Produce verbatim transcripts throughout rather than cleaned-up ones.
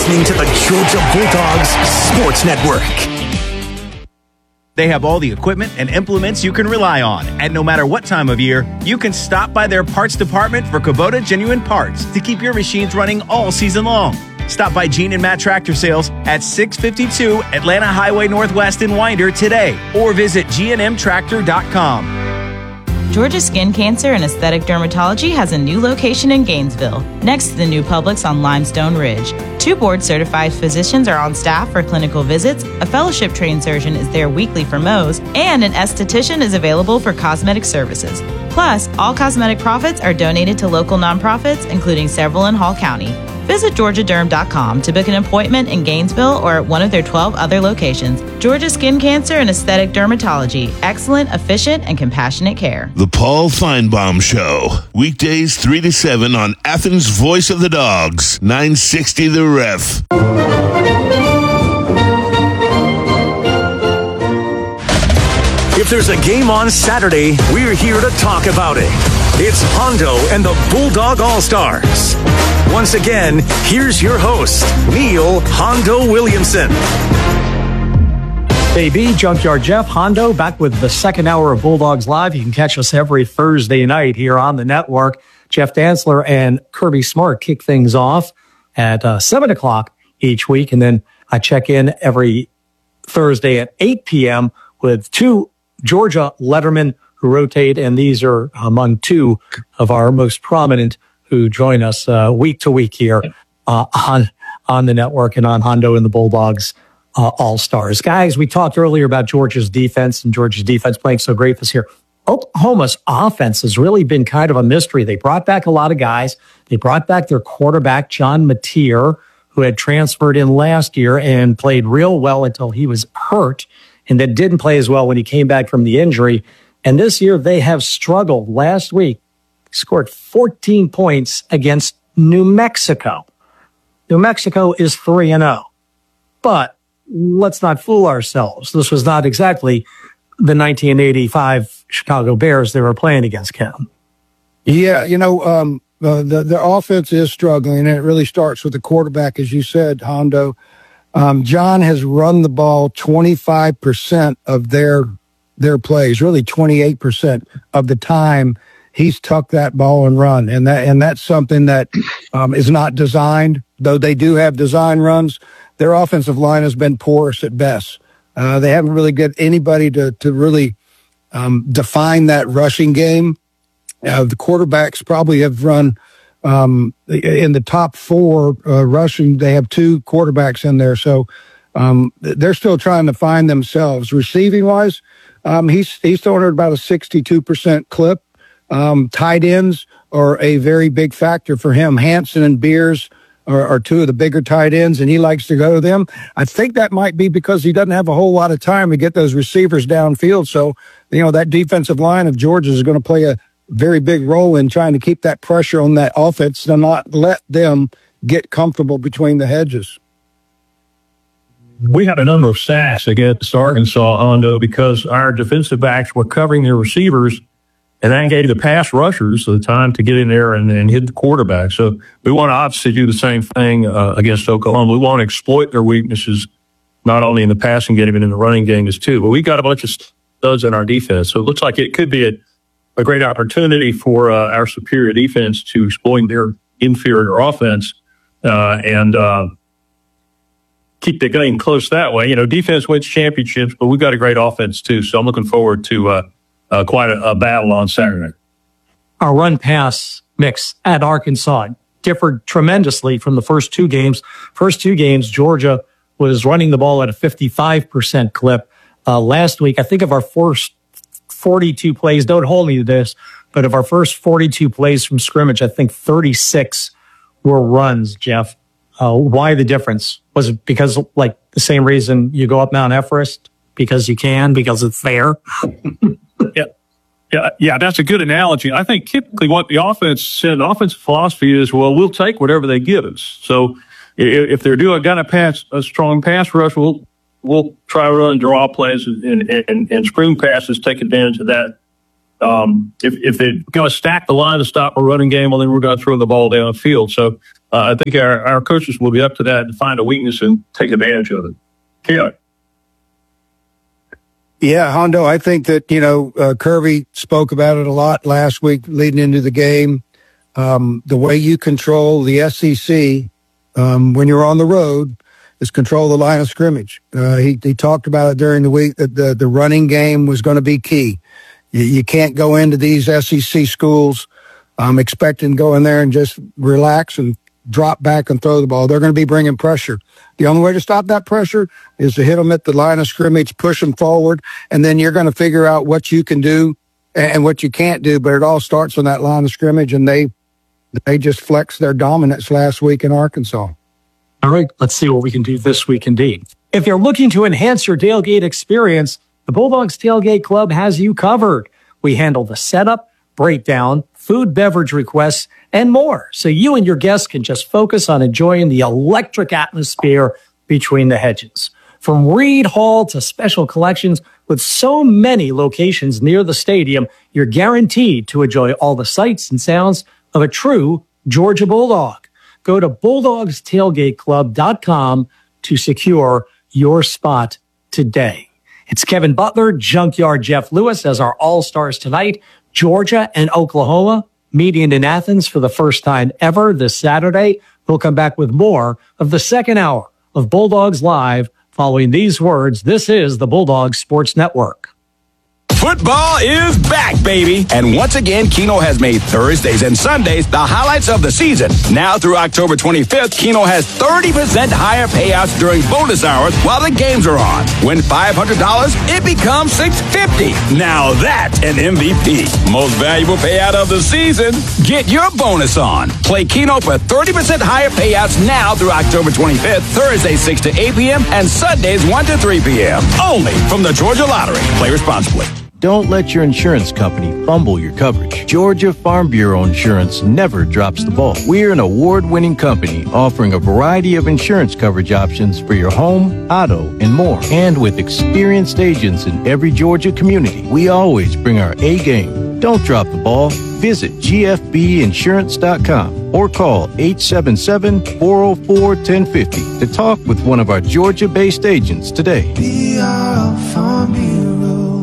listening to the Georgia Bulldogs Sports Network. They have all the equipment and implements you can rely on. And no matter what time of year, you can stop by their parts department for Kubota Genuine Parts to keep your machines running all season long. Stop by Gene and Matt Tractor Sales at six fifty-two Atlanta Highway Northwest in Winder today, or visit G N M tractor dot com. Georgia Skin Cancer and Aesthetic Dermatology has a new location in Gainesville, next to the new Publix on Limestone Ridge. Two board-certified physicians are on staff for clinical visits, a fellowship-trained surgeon is there weekly for Mohs, and an esthetician is available for cosmetic services. Plus, all cosmetic profits are donated to local nonprofits, including several in Hall County. Visit Georgia Derm dot com to book an appointment in Gainesville or at one of their twelve other locations. Georgia Skin Cancer and Aesthetic Dermatology. Excellent, efficient, and compassionate care. The Paul Feinbaum Show. Weekdays three to seven on Athens' Voice of the Dogs. nine sixty The Ref. If there's a game on Saturday, we're here to talk about it. It's Hondo and the Bulldog All-Stars. Once again, here's your host, Neil Hondo Williamson. Baby, Junkyard Jeff, Hondo, back with the second hour of Bulldogs Live. You can catch us every Thursday night here on the network. Jeff Dantzler and Kirby Smart kick things off at uh, seven o'clock each week. And then I check in every Thursday at eight p.m. with two Georgia lettermen who rotate, and these are among two of our most prominent who join us uh, week to week here uh, on on the network and on Hondo and the Bulldogs uh, All-Stars. Guys, we talked earlier about Georgia's defense and Georgia's defense playing so great this year. Oklahoma's offense has really been kind of a mystery. They brought back a lot of guys. They brought back their quarterback, John Mateer, who had transferred in last year and played real well until he was hurt, and then didn't play as well when he came back from the injury. And this year they have struggled. Last week, scored fourteen points against New Mexico. New Mexico is three and oh. But let's not fool ourselves. This was not exactly the nineteen eighty-five Chicago Bears they were playing against, Ken. Yeah, you know, um, uh, the, the offense is struggling, and it really starts with the quarterback, as you said, Hondo. Um, John has run the ball twenty-five percent of their their plays, really twenty-eight percent of the time he's tucked that ball and run. And that and that's something that um, is not designed, though they do have design runs. Their offensive line has been porous at best. Uh, they haven't really got anybody to, to really um, define that rushing game. Uh, the quarterbacks probably have run Um, in the top four uh, rushing, they have two quarterbacks in there. So um, they're still trying to find themselves. Receiving wise, um, he's, he's throwing at about a sixty-two percent clip. Um, tight ends are a very big factor for him. Hanson and Beers are, are two of the bigger tight ends, and he likes to go to them. I think that might be because he doesn't have a whole lot of time to get those receivers downfield. So, you know, that defensive line of Georgia is going to play a very big role in trying to keep that pressure on that offense and not let them get comfortable between the hedges. We had a number of sacks against Arkansas, Hondo, because our defensive backs were covering their receivers, and that gave the pass rushers the time to get in there and, and hit the quarterback. So we want to obviously do the same thing uh, against Oklahoma. We want to exploit their weaknesses, not only in the passing game, but in the running game as too. But we got a bunch of studs in our defense. So it looks like it could be a a great opportunity for uh, our superior defense to exploit their inferior offense uh, and uh, keep the game close that way. You know, defense wins championships, but we've got a great offense too. So I'm looking forward to uh, uh, quite a, a battle on Saturday. Our run-pass mix at Arkansas differed tremendously from the first two games. First two games, Georgia was running the ball at a fifty-five percent clip. Uh, last week, I think of our first forty-two plays, don't hold me to this, but of our first forty-two plays from scrimmage, I think thirty-six were runs, Jeff. Uh, why the difference? Was it because, like, the same reason you go up Mount Everest? Because you can, because it's there? yeah. Yeah, yeah, that's a good analogy. I think typically what the offense said, the offensive philosophy is, well, we'll take whatever they give us. So if, if they're doing got a pass, a strong pass rush, we'll we'll try to run draw plays and, and, and, and spring passes, take advantage of that Um, if, if they're going to stack the line to stop a running game, well, then we're going to throw the ball down the field. So uh, I think our, our coaches will be up to that and find a weakness and take advantage of it. Yeah. Yeah, Hondo, I think that, you know, uh, Kirby spoke about it a lot last week leading into the game. Um, the way you control the S E C um, when you're on the road is control the line of scrimmage. Uh, he, he talked about it during the week that the, the running game was going to be key. You, you can't go into these S E C schools um, expecting to go in there and just relax and drop back and throw the ball. They're going to be bringing pressure. The only way to stop that pressure is to hit them at the line of scrimmage, push them forward, and then you're going to figure out what you can do and what you can't do. But it all starts on that line of scrimmage, and they they just flexed their dominance last week in Arkansas. All right, let's see what we can do this week indeed. If you're looking to enhance your tailgate experience, the Bulldogs Tailgate Club has you covered. We handle the setup, breakdown, food, beverage requests, and more, so you and your guests can just focus on enjoying the electric atmosphere between the hedges. From Reed Hall to special collections, with so many locations near the stadium, you're guaranteed to enjoy all the sights and sounds of a true Georgia Bulldog. Go to bulldogs tailgate club dot com to secure your spot today. It's Kevin Butler, Junkyard Jeff Lewis as our All-Stars tonight. Georgia and Oklahoma meeting in Athens for the first time ever this Saturday. We'll come back with more of the second hour of Bulldogs Live following these words. This is the Bulldogs Sports Network. Football is back, baby. And once again, Keno has made Thursdays and Sundays the highlights of the season. Now through October twenty-fifth, Keno has thirty percent higher payouts during bonus hours while the games are on. Win five hundred dollars, it becomes six hundred fifty dollars. Now that's an M V P. Most valuable payout of the season. Get your bonus on. Play Keno for thirty percent higher payouts now through October twenty-fifth, Thursdays six to eight p.m. and Sundays one to three p.m. Only from the Georgia Lottery. Play responsibly. Don't let your insurance company fumble your coverage. Georgia Farm Bureau Insurance never drops the ball. We're an award-winning company offering a variety of insurance coverage options for your home, auto, and more. And with experienced agents in every Georgia community, we always bring our A game. Don't drop the ball. Visit G F B insurance dot com or call eight seven seven, four oh four, one oh five oh to talk with one of our Georgia-based agents today. Be our Farm Bureau.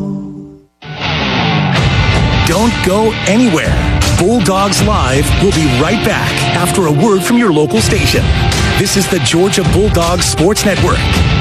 Don't go anywhere. Bulldogs Live will be right back after a word from your local station. This is the Georgia Bulldogs Sports Network.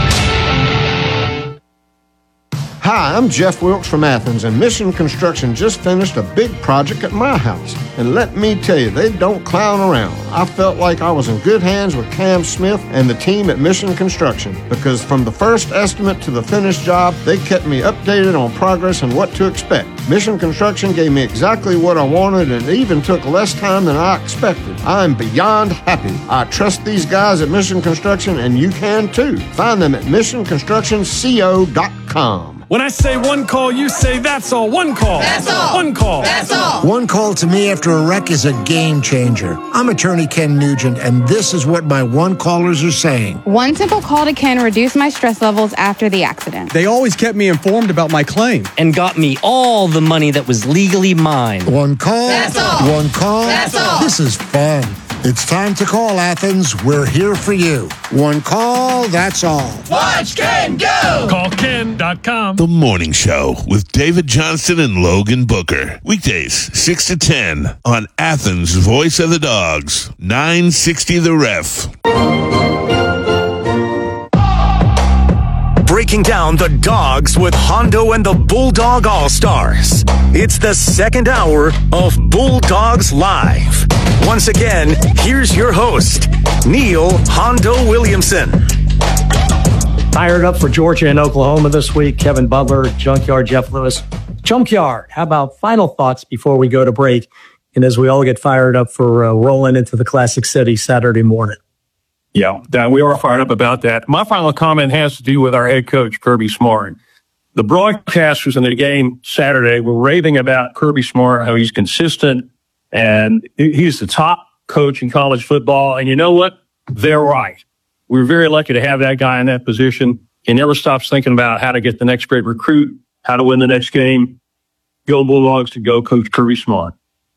Hi, I'm Jeff Wilkes from Athens, and Mission Construction just finished a big project at my house. And let me tell you, they don't clown around. I felt like I was in good hands with Cam Smith and the team at Mission Construction, because from the first estimate to the finished job, they kept me updated on progress and what to expect. Mission Construction gave me exactly what I wanted, and it even took less time than I expected. I'm beyond happy. I trust these guys at Mission Construction, and you can too. Find them at mission construction co dot com. When I say one call, you say that's all. One call. That's all. One call. That's all. One call to me after a wreck is a game changer. I'm attorney Ken Nugent, and this is what my one callers are saying. One simple call to Ken reduced my stress levels after the accident. They always kept me informed about my claim. And got me all the money that was legally mine. One call. That's all. One call. That's all. This is fun. It's time to call, Athens. We're here for you. One call, that's all. Watch Ken go! Call ken dot com. The Morning Show with David Johnston and Logan Booker. Weekdays, six to ten on Athens' Voice of the Dogs, nine sixty The Ref. Breaking down the Dogs with Hondo and the Bulldog All-Stars. It's the second hour of Bulldogs Live. Once again, here's your host, Neil Hondo Williamson. Fired up for Georgia and Oklahoma this week. Kevin Butler, Junkyard Jeff Lewis. Junkyard, how about final thoughts before we go to break? And as we all get fired up for uh, rolling into the Classic City Saturday morning. Yeah, Dan, we are fired up about that. My final comment has to do with our head coach, Kirby Smart. The broadcasters in the game Saturday were raving about Kirby Smart, how he's consistent, and he's the top coach in college football. And you know what? They're right. We're very lucky to have that guy in that position. He never stops thinking about how to get the next great recruit, how to win the next game. Go Bulldogs to go, Coach Kirby Smart.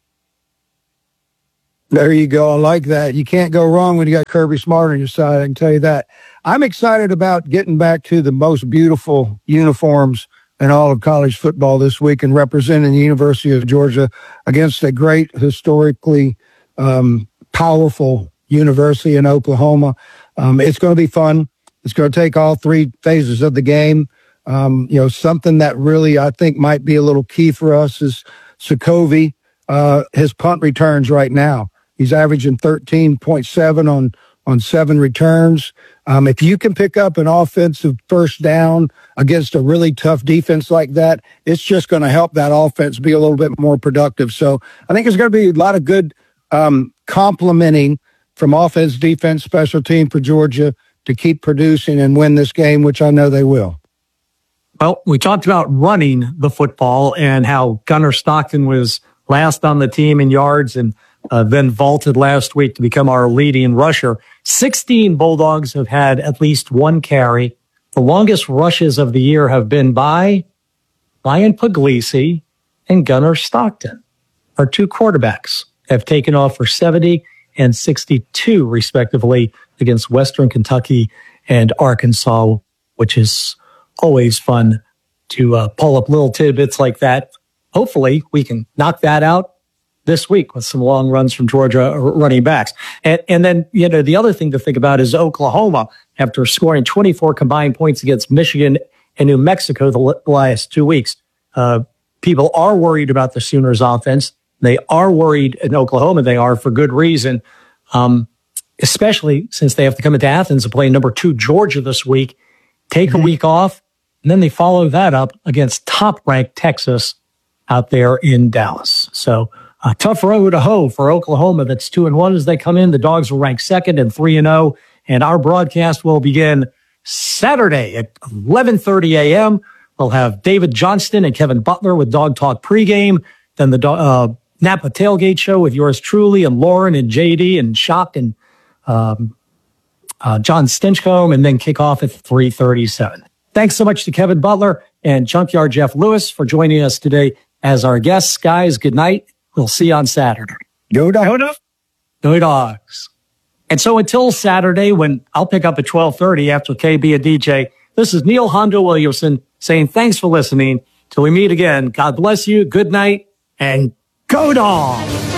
There you go. I like that. You can't go wrong when you got Kirby Smart on your side. I can tell you that. I'm excited about getting back to the most beautiful uniforms in all of college football this week and representing the University of Georgia against a great, historically um, powerful university in Oklahoma. Um, it's going to be fun. It's going to take all three phases of the game. Um, you know, something that really I think might be a little key for us is Sokovie, uh, his punt returns right now. He's averaging thirteen point seven on, on seven returns. Um, if you can pick up an offensive first down against a really tough defense like that, it's just going to help that offense be a little bit more productive. So I think there's going to be a lot of good um, complementing from offense, defense, special team for Georgia to keep producing and win this game, which I know they will. Well, we talked about running the football and how Gunnar Stockton was last on the team in yards and uh, then vaulted last week to become our leading rusher. sixteen Bulldogs have had at least one carry. The longest rushes of the year have been by Ryan Puglisi and Gunnar Stockton. Our two quarterbacks have taken off for seventy and sixty-two, respectively, against Western Kentucky and Arkansas, which is always fun to uh, pull up little tidbits like that. Hopefully, we can knock that out this week with some long runs from Georgia running backs. And, and then, you know, the other thing to think about is Oklahoma, after scoring twenty-four combined points against Michigan and New Mexico the last two weeks. Uh, people are worried about the Sooners offense. They are worried in Oklahoma. They are for good reason, um, especially since they have to come into Athens to play number two Georgia this week, take mm-hmm. a week off, and then they follow that up against top-ranked Texas out there in Dallas. So a tough road to hoe for Oklahoma. That's two and one as they come in. The Dogs will rank second and three and zero. And our broadcast will begin Saturday at eleven thirty a.m. We'll have David Johnston and Kevin Butler with Dog Talk pregame. Then the uh, Napa Tailgate Show with yours truly and Lauren and J D and Shock and um, uh, John Stinchcomb, and then kick off at three thirty-seven. Thanks so much to Kevin Butler and Junkyard Jeff Lewis for joining us today as our guests. Guys, good night. We'll see you on Saturday. Go Dogs. Go Dogs. And so until Saturday, when I'll pick up at twelve thirty after K B and D J, this is Neil Hondo Williamson saying thanks for listening. Till we meet again, God bless you, good night, and go Dogs!